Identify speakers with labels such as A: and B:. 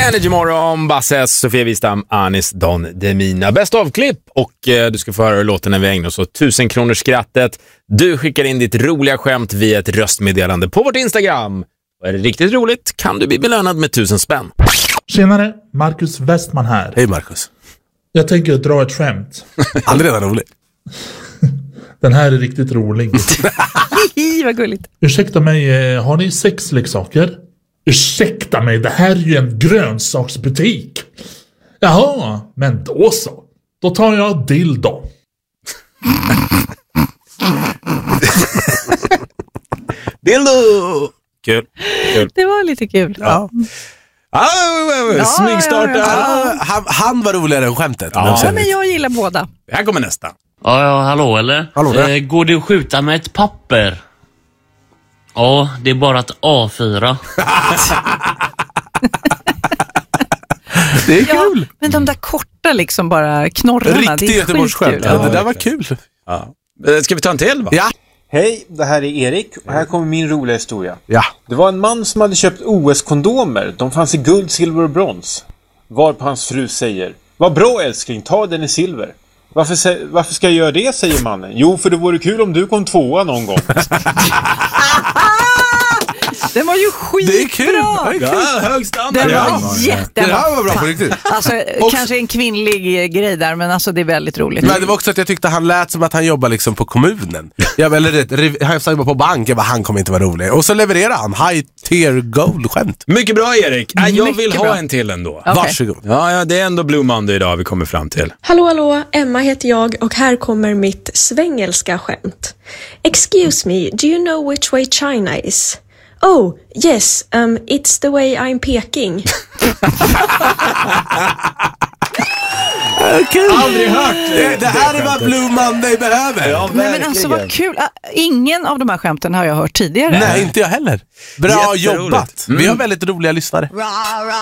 A: Energy Morgon, Basses, Sofia Wistam, Anis Don Demina. Bäst av-klipp och du ska få höra låten när vi ägnar oss åt 1000 kronors skrattet. Du skickar in ditt roliga skämt via ett röstmeddelande på vårt Instagram. Och är det riktigt roligt kan du bli belönad med 1000 spänn.
B: Tjenare, Marcus Westman här.
C: Hej Marcus.
B: Jag tänker dra ett skämt.
C: Aldrig redan roligt.
B: Den här är riktigt rolig.
D: Vad gulligt.
B: Ursäkta mig, har ni sexleksaker? Ursäkta mig, det här är ju en grönsaksbutik. Jaha, men då så. Då tar jag dildo.
A: Dildo! Kul.
D: Det var lite kul.
C: Ja.
A: Smygstarta.
C: Han var roligare än skämtet.
D: Ja, men jag gillar båda.
A: Här kommer nästa.
E: Ja, hallå eller?
C: Hallå där.
E: Går det att skjuta med ett papper? Ja, det är bara ett A4.
C: Det är kul.
D: Men de där korta liksom bara knorrarna.
C: Riktigt Göteborgsskämt.
D: Ja.
C: Det där var kul.
A: Ja. Ska vi ta en till va?
C: Ja.
F: Hej, det här är Erik och här kommer min roliga historia.
C: Ja.
F: Det var en man som hade köpt OS-kondomer. De fanns i guld, silver och brons. Varpå hans fru säger: vad bra älskling, ta den i silver. Varför ska jag göra det, säger mannen. Jo, för det vore kul om du kom tvåa någon gång.
D: Den var ju skitbra.
C: Det är kul.
A: Ja, hög standard.
D: Den var jättebra.
C: Det här var bra på riktigt.
D: Alltså, kanske en kvinnlig grej där, men alltså det är väldigt roligt.
C: Men det var också att jag tyckte han lät som att han jobbar liksom på kommunen. Han jobbar på bank. Jag bara, han kommer inte vara rolig. Och så levererar han high tier gold skämt.
A: Mycket bra Erik. Jag vill
D: Mycket
A: ha
D: bra.
A: en till ändå.
D: Okay.
C: Varsågod.
A: Ja, det är ändå Blue Monday idag vi kommer fram till.
G: Hallå, Emma heter jag och här kommer mitt svengelska skämt. Excuse me, do you know which way China is? Oh, yes, it's the way I'm Peking.
A: Aldrig hört
C: Det här är vad Blue Monday behöver.
A: Ja,
D: Nej, men alltså vad kul. Ingen av de här skämten har jag hört tidigare.
C: Nej, inte jag heller. Bra
A: Jätteroligt.
C: jobbat. Vi har väldigt roliga lyssnare.